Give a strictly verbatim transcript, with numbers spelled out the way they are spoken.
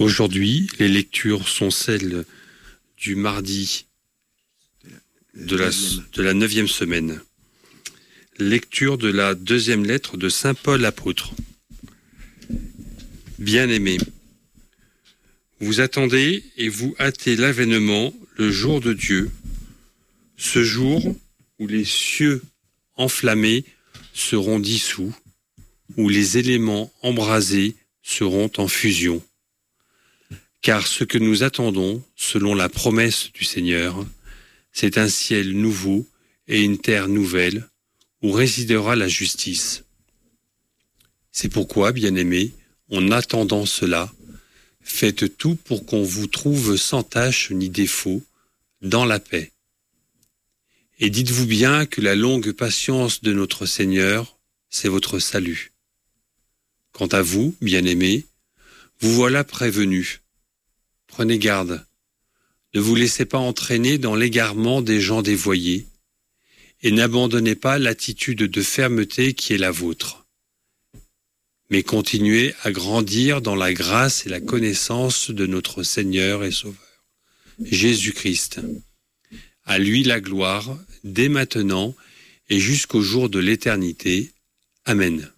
Aujourd'hui, les lectures sont celles du mardi de la, de la neuvième semaine. Lecture de la deuxième lettre de saint Paul apôtre. Bien-aimés, vous attendez et vous hâtez l'avènement, le jour de Dieu, ce jour où les cieux enflammés seront dissous, où les éléments embrasés seront en fusion. Car ce que nous attendons, selon la promesse du Seigneur, c'est un ciel nouveau et une terre nouvelle, où résidera la justice. C'est pourquoi, bien-aimés, en attendant cela, faites tout pour qu'on vous trouve sans tache ni défaut, dans la paix. Et dites-vous bien que la longue patience de notre Seigneur, c'est votre salut. Quant à vous, bien-aimés, vous voilà prévenus. Prenez garde, ne vous laissez pas entraîner dans l'égarement des gens dévoyés, et n'abandonnez pas l'attitude de fermeté qui est la vôtre. Mais continuez à grandir dans la grâce et la connaissance de notre Seigneur et Sauveur, Jésus-Christ. À lui la gloire, dès maintenant et jusqu'au jour de l'éternité. Amen.